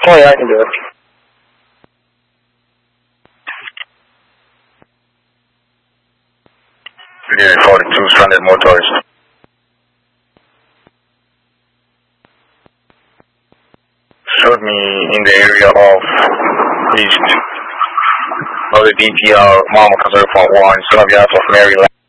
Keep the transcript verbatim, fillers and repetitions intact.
Oh yeah, I can do it. Unit forty-two, stranded motorist. Showed me in the area of East, of the D T R, Mama Conserve Point one, Son of Maryland.